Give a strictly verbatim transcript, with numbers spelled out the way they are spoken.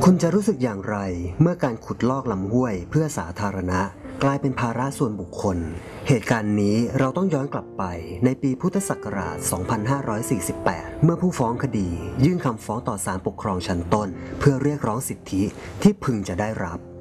คุณจะรู้สึกอย่างไรเมื่อการขุดลอกลำห้วยเพื่อสาธารณะกลายเป็นภาระส่วนบุคคลเหตุการณ์นี้เราต้องย้อนกลับไปในปีพุทธศักราช สองพันห้าร้อยสี่สิบแปด เมื่อผู้ฟ้องคดียื่นคำฟ้องต่อศาลปกครองชั้นต้นเพื่อเรียกร้องสิทธิที่พึงจะได้รับ